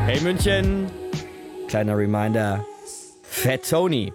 Hey München, kleiner Reminder, Fat Tony,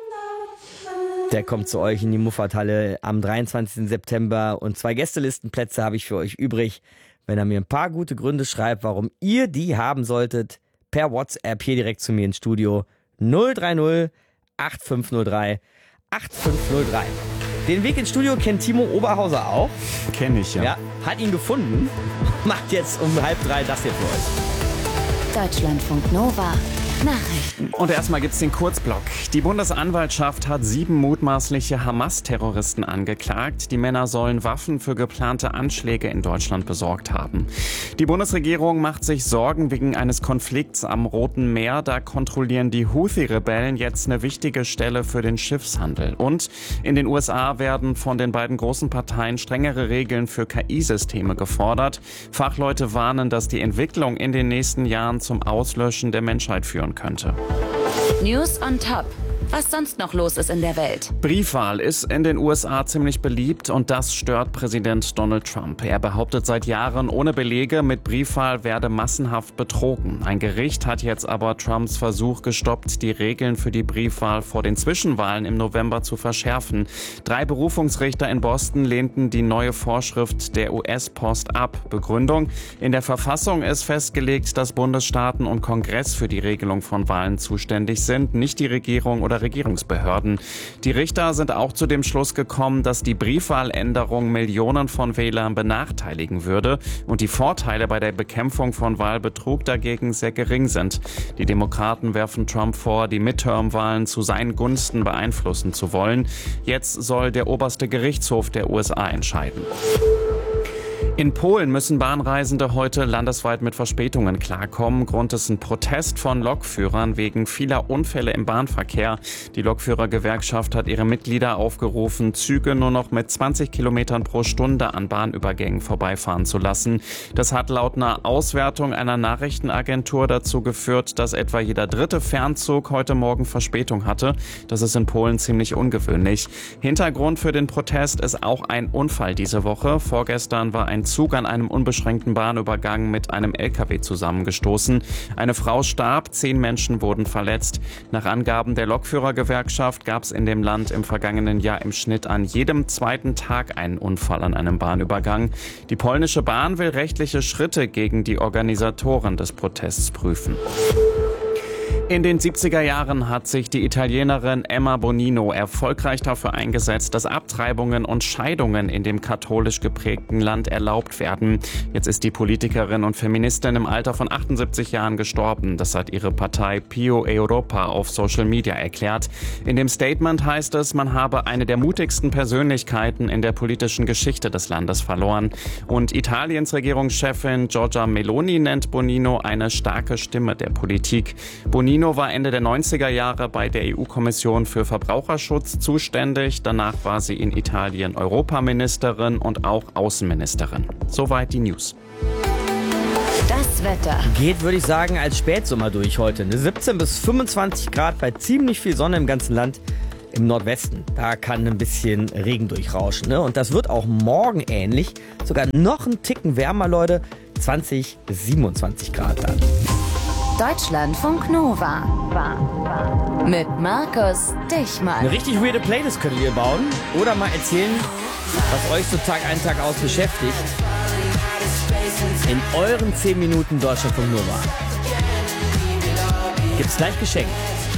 der kommt zu euch in die Muffathalle am 23. September und 2 Gästelistenplätze habe ich für euch übrig. Wenn er mir ein paar gute Gründe schreibt, warum ihr die haben solltet, per WhatsApp hier direkt zu mir ins Studio 030 8503 8503. Den Weg ins Studio kennt Timo Oberhauser auch. Kenn ich, ja. Hat ihn gefunden. Macht jetzt um 2:30 das hier für euch. Deutschlandfunk Nova. Nachrichten. Und erstmal gibt's den Kurzblock. Die Bundesanwaltschaft hat 7 mutmaßliche Hamas-Terroristen angeklagt. Die Männer sollen Waffen für geplante Anschläge in Deutschland besorgt haben. Die Bundesregierung macht sich Sorgen wegen eines Konflikts am Roten Meer. Da kontrollieren die Houthi-Rebellen jetzt eine wichtige Stelle für den Schiffshandel. Und in den USA werden von den beiden großen Parteien strengere Regeln für KI-Systeme gefordert. Fachleute warnen, dass die Entwicklung in den nächsten Jahren zum Auslöschen der Menschheit führen könnte. News on Top. Was sonst noch los ist in der Welt. Briefwahl ist in den USA ziemlich beliebt und das stört Präsident Donald Trump. Er behauptet seit Jahren ohne Belege, mit Briefwahl werde massenhaft betrogen. Ein Gericht hat jetzt aber Trumps Versuch gestoppt, die Regeln für die Briefwahl vor den Zwischenwahlen im November zu verschärfen. 3 Berufungsrichter in Boston lehnten die neue Vorschrift der US-Post ab. Begründung: In der Verfassung ist festgelegt, dass Bundesstaaten und Kongress für die Regelung von Wahlen zuständig sind, nicht die Regierung oder Regierungsbehörden. Die Richter sind auch zu dem Schluss gekommen, dass die Briefwahländerung Millionen von Wählern benachteiligen würde und die Vorteile bei der Bekämpfung von Wahlbetrug dagegen sehr gering sind. Die Demokraten werfen Trump vor, die Midterm-Wahlen zu seinen Gunsten beeinflussen zu wollen. Jetzt soll der oberste Gerichtshof der USA entscheiden. In Polen müssen Bahnreisende heute landesweit mit Verspätungen klarkommen. Grund ist ein Protest von Lokführern wegen vieler Unfälle im Bahnverkehr. Die Lokführergewerkschaft hat ihre Mitglieder aufgerufen, Züge nur noch mit 20 Kilometern pro Stunde an Bahnübergängen vorbeifahren zu lassen. Das hat laut einer Auswertung einer Nachrichtenagentur dazu geführt, dass etwa jeder 3. Fernzug heute Morgen Verspätung hatte. Das ist in Polen ziemlich ungewöhnlich. Hintergrund für den Protest ist auch ein Unfall diese Woche. Vorgestern war ein Zug an einem unbeschränkten Bahnübergang mit einem LKW zusammengestoßen. Eine Frau starb, 10 Menschen wurden verletzt. Nach Angaben der Lokführergewerkschaft gab es in dem Land im vergangenen Jahr im Schnitt an jedem 2. Tag einen Unfall an einem Bahnübergang. Die polnische Bahn will rechtliche Schritte gegen die Organisatoren des Protests prüfen. In den 70er Jahren hat sich die Italienerin Emma Bonino erfolgreich dafür eingesetzt, dass Abtreibungen und Scheidungen in dem katholisch geprägten Land erlaubt werden. Jetzt ist die Politikerin und Feministin im Alter von 78 Jahren gestorben. Das hat ihre Partei Pio Europa auf Social Media erklärt. In dem Statement heißt es, man habe eine der mutigsten Persönlichkeiten in der politischen Geschichte des Landes verloren. Und Italiens Regierungschefin Giorgia Meloni nennt Bonino eine starke Stimme der Politik. Bonino war Ende der 90er Jahre bei der EU-Kommission für Verbraucherschutz zuständig. Danach war sie in Italien Europaministerin und auch Außenministerin. Soweit die News. Das Wetter. Geht, würde ich sagen, als Spätsommer durch heute. 17 bis 25 Grad bei ziemlich viel Sonne im ganzen Land. Im Nordwesten, da kann ein bisschen Regen durchrauschen. Ne? Und das wird auch morgen ähnlich. Sogar noch ein Ticken wärmer, Leute. 20 bis 27 Grad dann. Deutschlandfunk Nova. Mit Markus Dichmann. Eine richtig weirde Playlist könnt ihr bauen oder mal erzählen, was euch so Tag ein, Tag aus beschäftigt. In euren 10 Minuten Deutschlandfunk Nova. Gibt's gleich geschenkt.